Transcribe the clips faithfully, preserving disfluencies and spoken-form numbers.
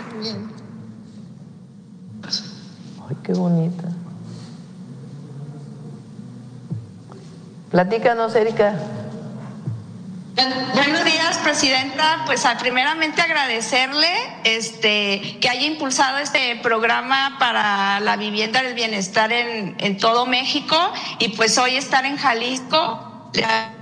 Ay, qué bonita. Platícanos, Erika. Buenos días, presidenta. Pues a, primeramente agradecerle este, que haya impulsado este programa para la vivienda del bienestar en, en todo México, y pues hoy estar en Jalisco,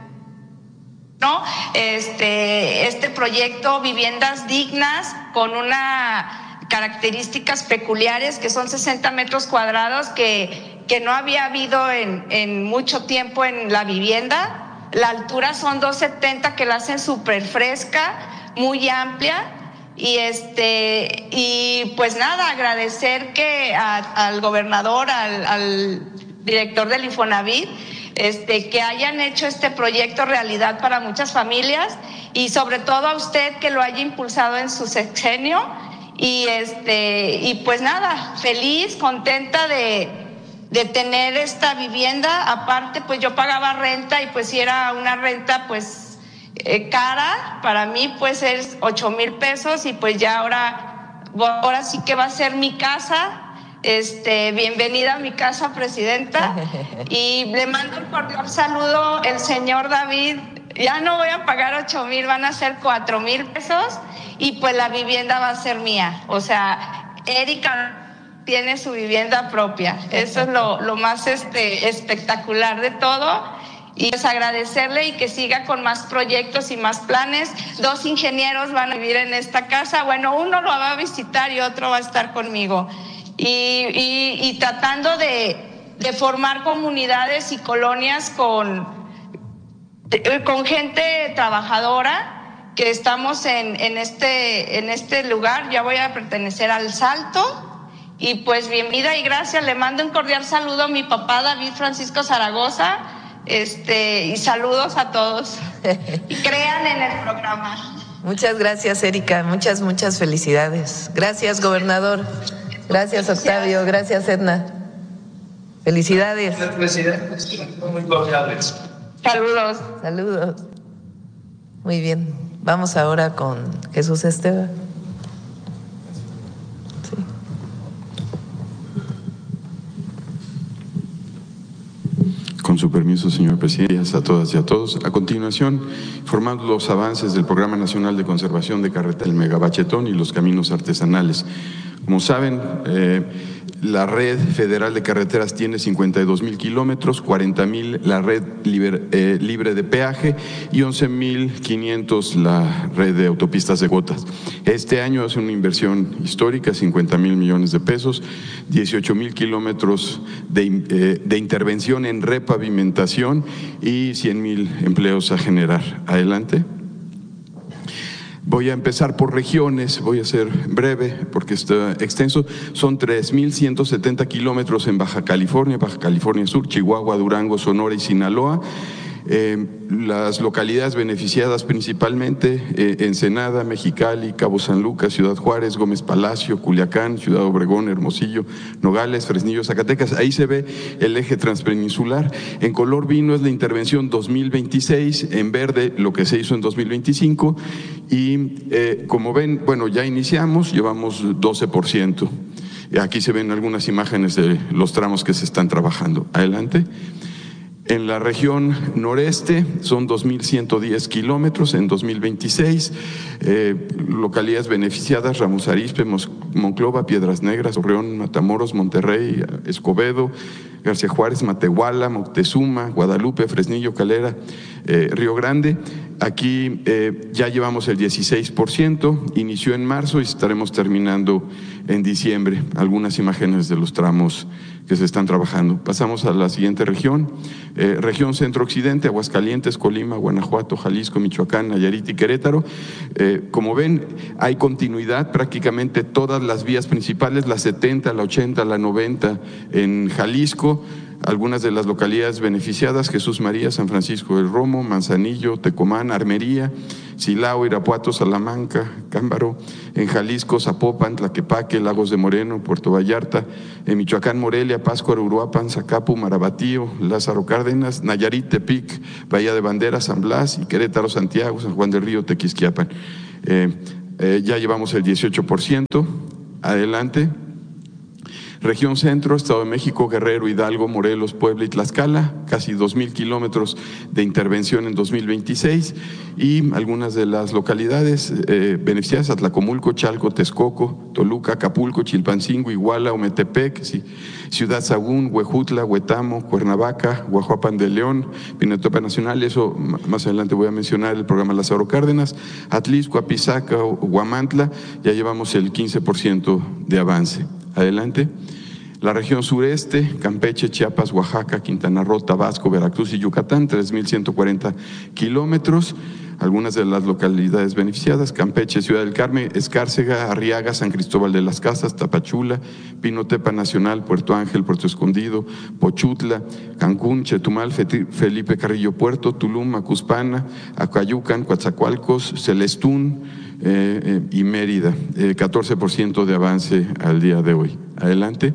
¿no? Este, este proyecto Viviendas Dignas, con una características peculiares que son sesenta metros cuadrados que, que no había habido en, en mucho tiempo en la vivienda. La altura son dos setenta, que la hacen súper fresca, muy amplia, y este y pues nada, agradecer que a, al gobernador, al, al director del Infonavit, este que hayan hecho este proyecto realidad para muchas familias, y sobre todo a usted que lo haya impulsado en su sexenio, y este y pues nada, feliz, contenta de de tener esta vivienda. Aparte, pues yo pagaba renta, y pues si era una renta pues eh, cara, para mí pues es ocho mil pesos, y pues ya ahora, ahora sí que va a ser mi casa. Este, bienvenida a mi casa, presidenta, y le mando un cordial saludo el señor David. Ya no voy a pagar ocho mil, van a ser cuatro mil pesos, y pues la vivienda va a ser mía. O sea, Erika tiene su vivienda propia. Eso es lo, lo más este, espectacular de todo. Y pues agradecerle, y que siga con más proyectos y más planes. Dos ingenieros van a vivir en esta casa. Bueno, uno lo va a visitar y otro va a estar conmigo. Y, y, y tratando de, de formar comunidades y colonias con, con gente trabajadora, que estamos en, en, este, en este lugar. Ya voy a pertenecer al Salto. Y pues bienvenida y gracias. Le mando un cordial saludo a mi papá David Francisco Zaragoza, este, y saludos a todos. Y crean en el programa. Muchas gracias, Erika. Muchas, muchas felicidades. Gracias, gobernador. Gracias, Octavio. Gracias, Edna. Felicidades. Presidente, muy cordiales. Saludos. Saludos. Muy bien. Vamos ahora con Jesús Esteban. Con su permiso, señor presidente, a todas y a todos. A continuación, informando los avances del Programa Nacional de Conservación de Carretera, el Megabachetón y los caminos artesanales. Como saben, eh, la red federal de carreteras tiene cincuenta y dos mil kilómetros, cuarenta mil la red libre, eh, libre de peaje y once mil quinientos la red de autopistas de cuotas. Este año hace una inversión histórica, cincuenta mil millones de pesos, dieciocho mil kilómetros de, eh, de intervención en repavimentación y cien mil empleos a generar. Adelante. Voy a empezar por regiones, voy a ser breve porque está extenso. Son tres mil ciento setenta kilómetros en Baja California, Baja California Sur, Chihuahua, Durango, Sonora y Sinaloa. Eh, las localidades beneficiadas principalmente, eh, Ensenada, Mexicali, Cabo San Lucas, Ciudad Juárez, Gómez Palacio, Culiacán, Ciudad Obregón, Hermosillo, Nogales, Fresnillo, Zacatecas. Ahí se ve el eje transpeninsular. En color vino es la intervención dos mil veintiséis, en verde lo que se hizo en dos mil veinticinco y eh, como ven, bueno, ya iniciamos, llevamos doce por ciento. Aquí se ven algunas imágenes de los tramos que se están trabajando. Adelante. En la región noreste son dos mil ciento diez kilómetros en dos mil veintiséis, eh, localidades beneficiadas: Ramos Arizpe, Monclova, Piedras Negras, Torreón, Matamoros, Monterrey, Escobedo, García Juárez, Matehuala, Moctezuma, Guadalupe, Fresnillo, Calera, eh, Río Grande. Aquí eh, ya llevamos el dieciséis por ciento, inició en marzo y estaremos terminando en diciembre. Algunas imágenes de los tramos que se están trabajando. Pasamos a la siguiente región, eh, región centro-occidente: Aguascalientes, Colima, Guanajuato, Jalisco, Michoacán, Nayarit y Querétaro. Eh, como ven, hay continuidad, prácticamente todas las vías principales, la setenta, la ochenta, la noventa en Jalisco. Algunas de las localidades beneficiadas: Jesús María, San Francisco del Romo, Manzanillo, Tecomán, Armería, Silao, Irapuato, Salamanca, Cámbaro. En Jalisco, Zapopan, Tlaquepaque, Lagos de Moreno, Puerto Vallarta. En Michoacán, Morelia, Pátzcuaro, Uruapan, Zacapu, Marabatío, Lázaro Cárdenas, Nayarit, Tepic, Bahía de Banderas, San Blas, y Querétaro, Santiago, San Juan del Río, Tequisquiapan. Eh, eh, ya llevamos el dieciocho por ciento. Adelante. Región Centro, Estado de México, Guerrero, Hidalgo, Morelos, Puebla y Tlaxcala, casi dos mil kilómetros de intervención en dos mil veintiséis, y algunas de las localidades eh, beneficiadas: Atlacomulco, Chalco, Texcoco, Toluca, Acapulco, Chilpancingo, Iguala, Ometepec, sí, Ciudad Sagún, Huejutla, Huetamo, Cuernavaca, Guajuapan de León, Pinotepa Nacional, eso más adelante voy a mencionar el programa Lázaro Cárdenas, Atlisco, Apizaca, Huamantla, ya llevamos el quince por ciento de avance. Adelante. La región sureste, Campeche, Chiapas, Oaxaca, Quintana Roo, Tabasco, Veracruz y Yucatán, tres mil ciento cuarenta kilómetros. Algunas de las localidades beneficiadas: Campeche, Ciudad del Carmen, Escárcega, Arriaga, San Cristóbal de las Casas, Tapachula, Pinotepa Nacional, Puerto Ángel, Puerto Escondido, Pochutla, Cancún, Chetumal, Felipe Carrillo Puerto, Tulum, Macuspana, Acayucan, Coatzacoalcos, Celestún eh, eh, y Mérida. Eh, catorce por ciento de avance al día de hoy. Adelante.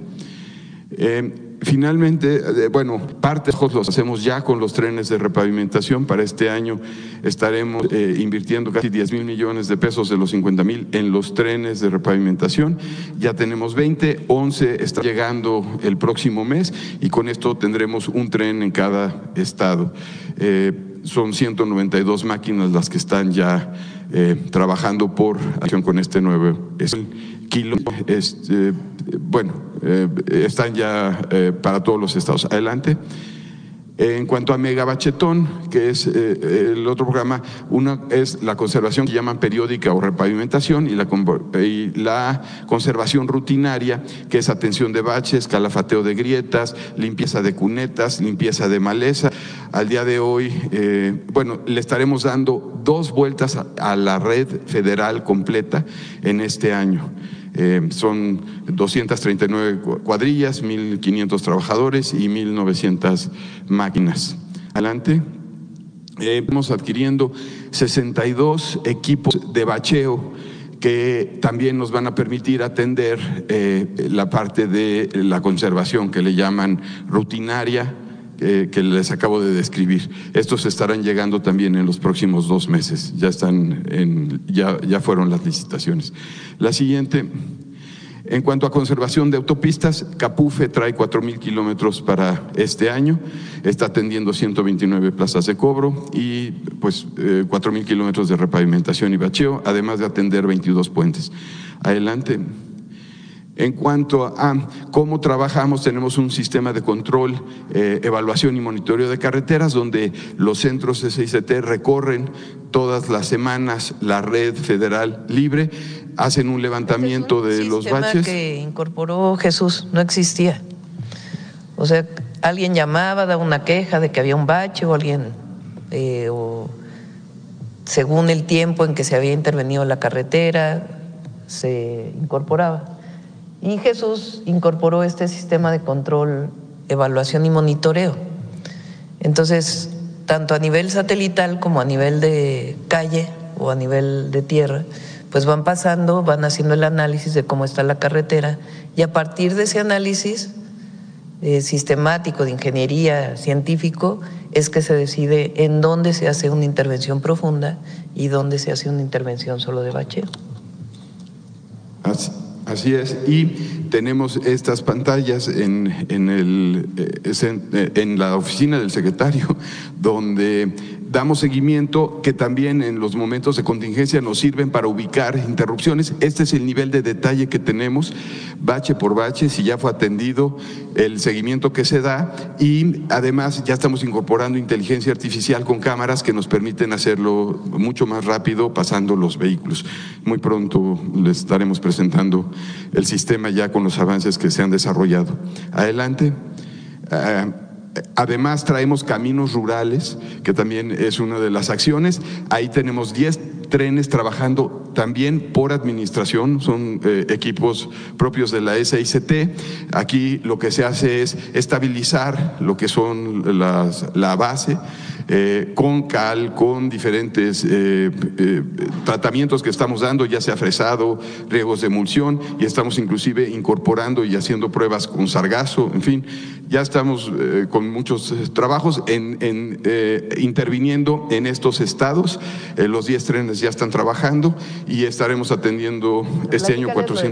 Eh, Finalmente, bueno, parte los hacemos ya con los trenes de repavimentación. Para este año estaremos eh, invirtiendo casi diez mil millones de pesos de los cincuenta mil en los trenes de repavimentación. Ya tenemos veinte, once está llegando el próximo mes, y con esto tendremos un tren en cada estado. Eh, son ciento noventa y dos máquinas las que están ya eh, trabajando por acción con este nuevo kilo. Este, bueno, eh, están ya eh, para todos los estados. Adelante. En cuanto a Megabachetón, que es eh, el otro programa, una es la conservación que llaman periódica o repavimentación, y la, y la conservación rutinaria, que es atención de baches, calafateo de grietas, limpieza de cunetas, limpieza de maleza. Al día de hoy, eh, bueno, le estaremos dando dos vueltas a, a la red federal completa en este año. Eh, son doscientas treinta y nueve cuadrillas, mil quinientos trabajadores y mil novecientas máquinas. Adelante. Eh, estamos adquiriendo sesenta y dos equipos de bacheo que también nos van a permitir atender eh, la parte de la conservación, que le llaman rutinaria, eh, que les acabo de describir. Estos estarán llegando también en los próximos dos meses. Ya están en, ya, ya fueron las licitaciones. La siguiente. En cuanto a conservación de autopistas, Capufe trae cuatro mil kilómetros para este año, está atendiendo ciento veintinueve plazas de cobro y pues eh, cuatro mil kilómetros de repavimentación y bacheo, además de atender veintidós puentes. Adelante. En cuanto a cómo trabajamos, tenemos un sistema de control, eh, evaluación y monitoreo de carreteras, donde los centros S I C T recorren todas las semanas la red federal libre, hacen un levantamiento de los baches. El sistema que incorporó Jesús no existía. O sea, alguien llamaba, daba una queja de que había un bache, o alguien, eh, o según el tiempo en que se había intervenido la carretera, se incorporaba. Y Jesús incorporó este sistema de control, evaluación y monitoreo. Entonces, tanto a nivel satelital como a nivel de calle o a nivel de tierra, pues van pasando, van haciendo el análisis de cómo está la carretera, y a partir de ese análisis eh, sistemático de ingeniería científico es que se decide en dónde se hace una intervención profunda y dónde se hace una intervención solo de bacheo. Así. Así es, y tenemos estas pantallas en, en, el, en la oficina del secretario, donde damos seguimiento, que también en los momentos de contingencia nos sirven para ubicar interrupciones. Este es el nivel de detalle que tenemos, bache por bache, si ya fue atendido, el seguimiento que se da, y además ya estamos incorporando inteligencia artificial con cámaras que nos permiten hacerlo mucho más rápido pasando los vehículos. Muy pronto les estaremos presentando el sistema ya con los avances que se han desarrollado. Adelante. Uh, Además traemos caminos rurales, que también es una de las acciones. Ahí tenemos diez trenes trabajando también por administración, son eh, equipos propios de la S I C T. Aquí lo que se hace es estabilizar lo que son las, la base, eh, con cal, con diferentes eh, eh, tratamientos que estamos dando, ya sea fresado, riegos de emulsión, y estamos inclusive incorporando y haciendo pruebas con sargazo, en fin, ya estamos eh, con muchos eh, trabajos en, en eh, interviniendo en estos estados. Eh, los diez trenes ya están trabajando y estaremos atendiendo este año cuatrocientos